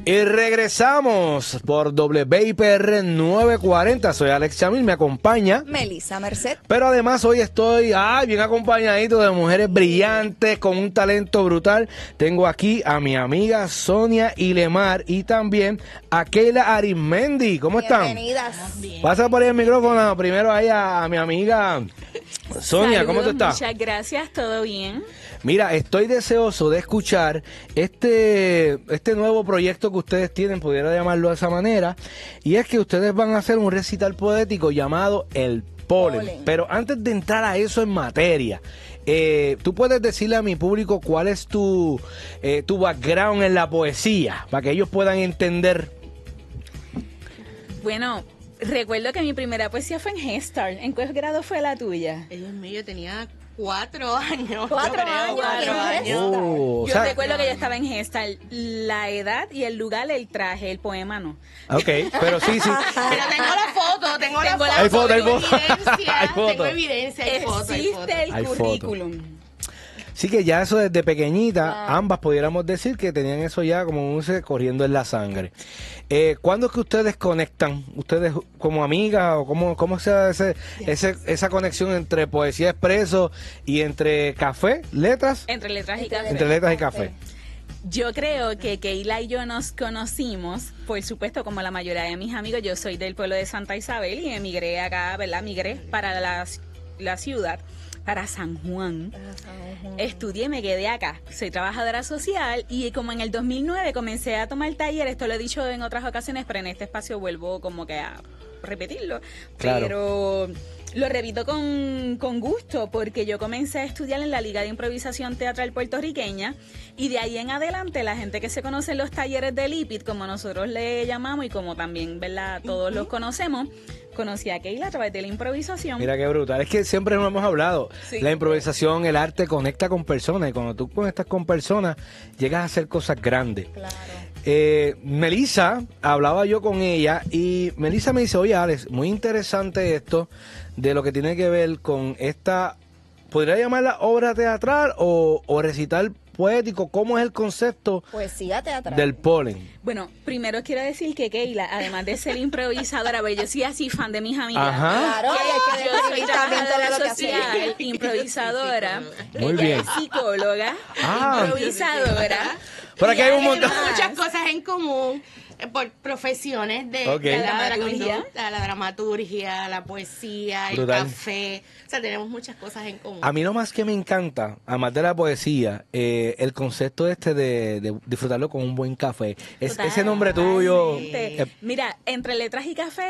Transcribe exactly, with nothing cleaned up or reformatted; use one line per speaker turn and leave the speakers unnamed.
Y regresamos por W I P R novecientos cuarenta. Soy Alex Chamil, me acompaña
Melissa Merced.
Pero además hoy estoy ay, bien acompañadito de mujeres brillantes con un talento brutal. Tengo aquí a mi amiga Sonia Ilemar y también a Keila Arizmendi. ¿Cómo están?
Bienvenidas.
Pasa por ahí el micrófono primero ahí a, a mi amiga Sonia.
Saludos,
¿Cómo tú estás?
Muchas gracias, ¿todo bien?
Mira, estoy deseoso de escuchar este, este nuevo proyecto que ustedes tienen, pudiera llamarlo de esa manera, y es que ustedes van a hacer un recital poético llamado El Polen.
Polen.
Pero antes de entrar a eso en materia, eh, tú puedes decirle a mi público cuál es tu, eh, tu background en la poesía, para que ellos puedan entender.
Bueno, recuerdo que mi primera poesía fue en Head Start. ¿En qué grado fue la tuya?
Dios mío, yo tenía cuatro años.
Cuatro
yo creo,
años,
Cuatro
en
años.
Oh, o
Yo
sea,
recuerdo que yo estaba en Head Start. La edad y el lugar, el traje, el poema no.
ok, pero sí, sí.
Pero tengo la foto, tengo, la
Tengo
foto.
la Hay
foto, hay
tengo
foto.
evidencia,
Hay foto.
Tengo evidencia, hay foto, hay foto.
Existe el
Hay foto.
currículum.
Sí que ya eso desde pequeñita,
Claro.
ambas pudiéramos decir que tenían eso ya como un se- corriendo en la sangre. Eh, ¿Cuándo es que ustedes conectan? ¿Ustedes como amigas o cómo, cómo se da ese, ese, esa conexión entre poesía expreso y entre café, letras?
Entre letras y café.
Entre letras y café.
Yo creo que Keila y yo nos conocimos, por supuesto, como la mayoría de mis amigos. Yo soy del pueblo de Santa Isabel y emigré acá, ¿verdad? Migré para la, la ciudad, para San Juan. Estudié, me quedé acá. Soy trabajadora social y como en el dos mil nueve comencé a tomar taller, esto lo he dicho en otras ocasiones, pero en este espacio vuelvo como que a repetirlo.
Claro.
Pero lo repito con, con gusto porque yo comencé a estudiar en la Liga de Improvisación Teatral Puertorriqueña y de ahí en adelante la gente que se conoce en los talleres del I P I T, como nosotros le llamamos y como también, ¿verdad? Todos los conocemos, conocí a Keila a través de la improvisación.
Mira qué brutal. Es que siempre nos hemos hablado.
Sí.
La improvisación, el arte conecta con personas y cuando tú conectas con personas llegas a hacer cosas grandes.
Claro.
Eh, Melissa, hablaba yo con ella y Melissa me dice, oye Alex, muy interesante esto de lo que tiene que ver con esta, ¿podría llamarla obra teatral o, o recital poético? ¿Cómo es el concepto
Poesía teatral.
del polen?
Bueno, primero quiero decir que Keila, además de ser improvisadora, porque yo soy así fan de mis amigas.
Ajá.
Claro, y hay que
Yo soy
describir también todo
trabajadora
lo que hacía.
social, improvisadora,
Muy
ella
bien.
es psicóloga,
Ah.
improvisadora.
Por aquí
y
hay un montón.
Tenemos muchas cosas en común eh, por profesiones de,
Ok.
de la,
Dramaturgia.
la, la dramaturgia, la poesía,
Brutal.
el café. O sea, tenemos muchas cosas en común.
A mí lo más que me encanta, además de la poesía, eh, el concepto este de, de disfrutarlo con un buen café. Es, ese nombre tuyo.
Totalmente.
eh,
Mira, entre letras y café